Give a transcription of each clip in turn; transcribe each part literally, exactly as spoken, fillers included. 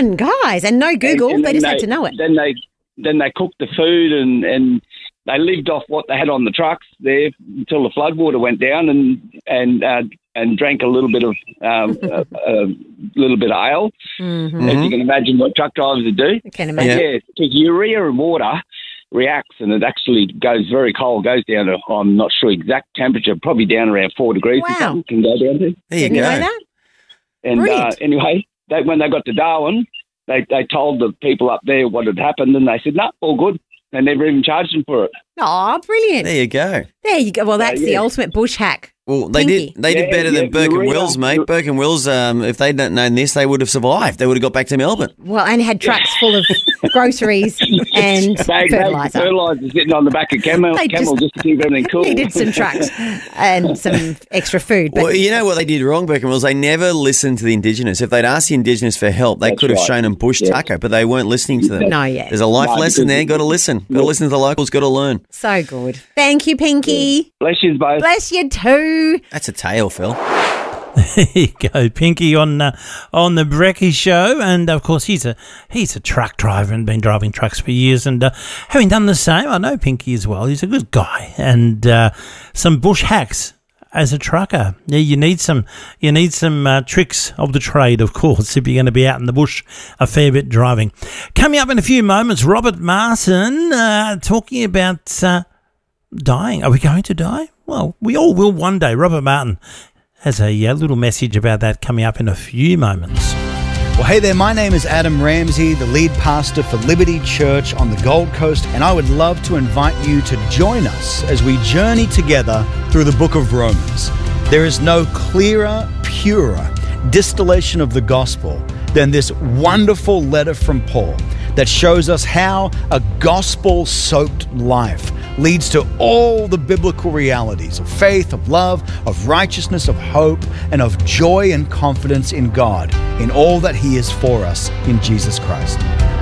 on, guys. And no Google. And, and they just they, had to know it. Then they then they cooked the food and, and they lived off what they had on the trucks there until the floodwater went down, and and uh, and drank a little bit of um, a, a little bit of ale. Mm-hmm. As you can imagine, what truck drivers would do. I can imagine. Yeah, because urea and water reacts, and it actually goes very cold. Goes down to, I'm not sure exact temperature, probably down around four degrees. Wow. Or something, can go down to. There you Didn't go. know that? And uh, Brilliant. anyway, they, when they got to Darwin, they they told the people up there what had happened, and they said, "No, all good." They never even charged them for it. Oh, brilliant. There you go. There you go. Well, that's yeah. the ultimate bush hack. Well, they Pinky. did. They did Yeah, better than yeah, Burke and urea. Wills, mate. Burke and Wills. Um, if they'd not known this, they would have survived. They would have got back to Melbourne. Well, and had trucks full of groceries and Bag, fertiliser. fertiliser sitting on the back of camel, They camel just just, to keep everything cool. Needed some trucks and some extra food. But Well, you know what they did wrong, Burke and Wills? They never listened to the Indigenous. If they'd asked the Indigenous for help, they That's could have right. shown them bush Yeah. tucker, but they weren't listening to them. no, yeah. There's a life No, lesson because- there. Got to listen. Got to listen to the locals. Got to learn. So good. Thank you, Pinky. Bless you both. Bless you too. That's a tale, Phil. There you go, Pinky on uh, on the Brecky Show, and of course he's a he's a truck driver and been driving trucks for years, and uh, having done the same, I know Pinky as well. He's a good guy, and uh, some bush hacks as a trucker. Yeah, you need some you need some uh, tricks of the trade, of course, if you're going to be out in the bush a fair bit driving. Coming up in a few moments, Robert Martin uh, talking about uh, dying. Are we going to die? Well, we all will one day. Robert Martin has a uh, little message about that coming up in a few moments. Well, hey there, my name is Adam Ramsey, the lead pastor for Liberty Church on the Gold Coast, and I would love to invite you to join us as we journey together through the book of Romans. There is no clearer, purer distillation of the gospel than this wonderful letter from Paul that shows us how a gospel-soaked life leads to all the biblical realities of faith, of love, of righteousness, of hope, and of joy and confidence in God, in all that He is for us in Jesus Christ.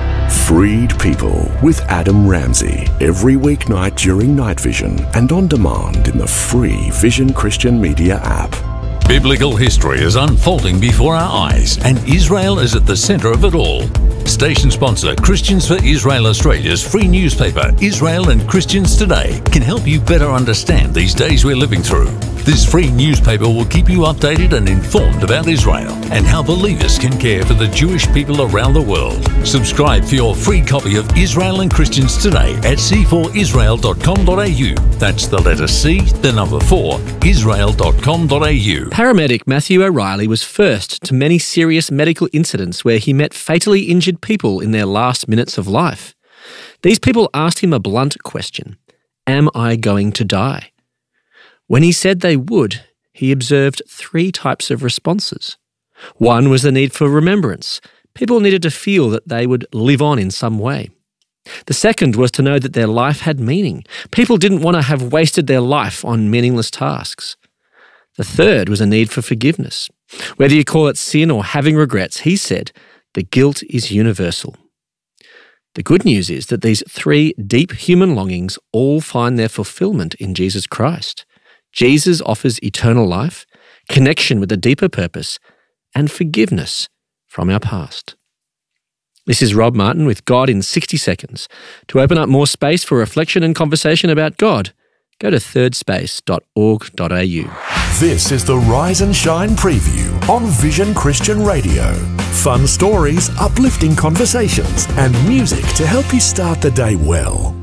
Freed People with Adam Ramsey, every weeknight during Night Vision and on demand in the free Vision Christian Media app. Biblical history is unfolding before our eyes, and Israel is at the centre of it all. Station sponsor Christians for Israel Australia's free newspaper, Israel and Christians Today, can help you better understand these days we're living through. This free newspaper will keep you updated and informed about Israel and how believers can care for the Jewish people around the world. Subscribe for your free copy of Israel and Christians Today at c four israel dot com dot a u. That's the letter C, the number four, israel dot com dot a u. Paramedic Matthew O'Reilly was first to many serious medical incidents where he met fatally injured people in their last minutes of life. These people asked him a blunt question: am I going to die? When he said they would, he observed three types of responses. One was the need for remembrance. People needed to feel that they would live on in some way. The second was to know that their life had meaning. People didn't want to have wasted their life on meaningless tasks. The third was a need for forgiveness. Whether you call it sin or having regrets, he said, the guilt is universal. The good news is that these three deep human longings all find their fulfillment in Jesus Christ. Jesus offers eternal life, connection with a deeper purpose, and forgiveness from our past. This is Rob Martin with God in sixty seconds. To open up more space for reflection and conversation about God, go to third space dot org dot a u. This is the Rise and Shine preview on Vision Christian Radio. Fun stories, uplifting conversations, and music to help you start the day well.